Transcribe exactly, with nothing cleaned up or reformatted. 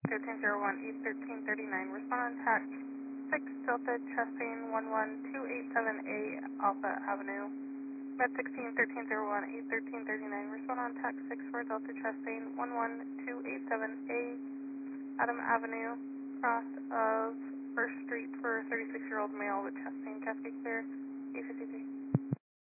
thirteen zero one, eight thirteen thirty-nine. Respond on tax six Delta Chastain one one two eight seven A Alpha Avenue. Med sixteen, thirteen zero one, eight thirteen thirty-nine. Respond on tax six for Delta Chastain one one two eight seven A Adam Avenue, cross of First Street for thirty-six-year-old male with chest pain. Cascade clear, eight fifty-three.